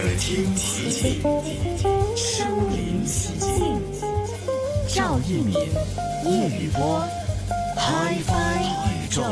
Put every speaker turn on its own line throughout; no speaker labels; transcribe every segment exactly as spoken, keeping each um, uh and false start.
聽奇景，身臨其境。趙一敏、葉宇波，Hi-Fi 宇宙。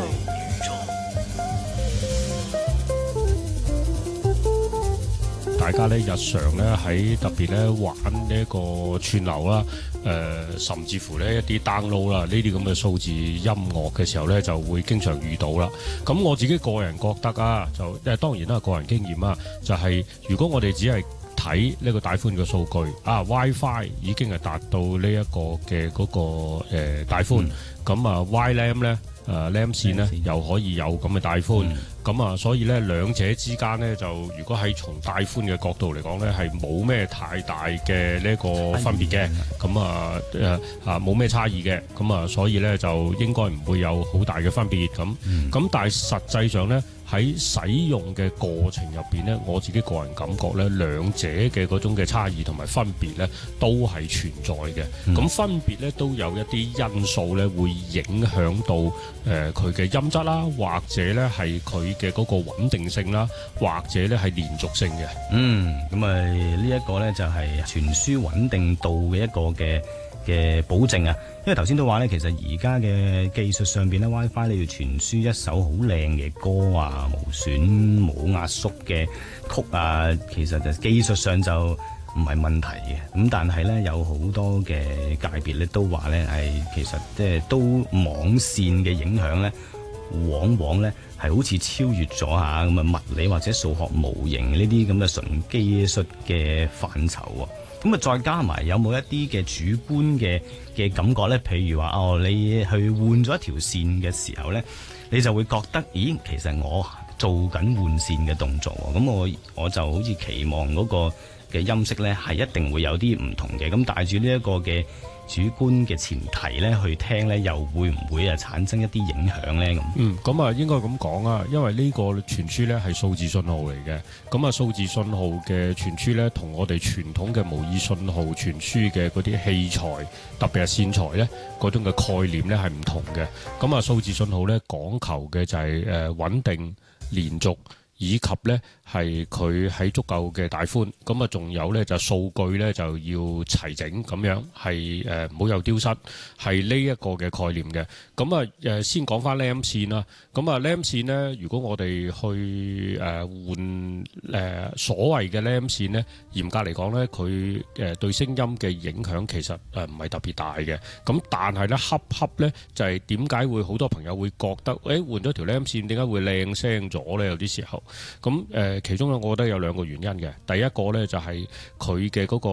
大家咧日常咧喺特別咧玩呢一個串流啦，誒、呃、甚至乎咧一啲 download 啦，呢啲咁嘅數字音樂嘅時候咧，就會經常遇到啦。咁我自己個人覺得啊，就誒當然啦，個人經驗啊，就係、是、如果我哋只係睇呢個帶寬嘅數據啊 ，WiFi 已經係達到呢一個嘅嗰、那個誒帶寬，咁、嗯、啊 WiLAN 咧。誒、uh, L A M 線咧又可以有咁嘅帶寬，咁、嗯、啊，所以咧兩者之間咧就如果喺從帶寬嘅角度嚟講咧，係冇咩太大嘅呢個分別嘅，咁啊誒啊冇咩差異嘅，咁啊所以咧就應該唔會有好大嘅分別咁，咁、嗯、但係實際上咧喺使用嘅過程入邊咧，我自己個人感覺咧兩者嘅嗰種嘅差異同埋分別咧都係存在嘅，咁、嗯、分別咧都有一啲因素咧會影響到。誒佢嘅音質啦，或者咧係佢嘅嗰個穩定性啦，或者咧係連續性嘅。
嗯，咁啊呢一個咧就係傳輸穩定度嘅一個嘅嘅保證啊。因為頭先都話咧，其實而家嘅技術上邊咧 WiFi 你要傳輸一首好靚嘅歌啊，無損冇壓縮嘅曲啊，其實就技術上就唔係問題嘅，咁但係咧有好多嘅界別咧都話咧係其實即係都網線嘅影響咧，往往咧係好似超越咗下咁啊物理或者數學模型呢啲咁嘅純技術嘅範疇喎，咁啊再加埋有冇一啲嘅主觀嘅嘅感覺咧？譬如話哦，你去換咗一條線嘅時候咧，你就會覺得咦，其實我做緊換線嘅動作喎，咁我我就好似期望嗰個嘅音色咧係一定會有啲唔同嘅，咁帶住呢一個嘅主觀嘅前提咧去聽咧，又會唔會啊產生一啲影響咧咁？
嗯，咁啊應該咁講啊，因為呢個傳輸咧係數字信號嚟嘅，咁啊數字信號嘅傳輸咧同我哋傳統嘅模擬信號傳輸嘅嗰啲器材，特別係線材咧嗰種嘅概念咧係唔同嘅。咁啊數字信號咧講求嘅就係誒穩定連續。以及咧係佢喺足夠嘅帶寬，咁啊仲有咧就數據咧就要齊整咁樣，係誒唔好有丟失，係呢一個嘅概念嘅。咁啊誒先講翻 L A M 線啦，咁啊 L A M 線咧，如果我哋去誒換誒所謂嘅 L A M 線咧，嚴格嚟講咧，佢誒對聲音嘅影響其實誒唔係特別大嘅。咁但係咧恰恰咧就係點解會好多朋友會覺得誒換咗條 L A M 線點解會靚聲咗咧？有啲時候。咁誒、呃，其中咧，我覺得有兩個原因嘅。第一個咧就係佢嘅嗰個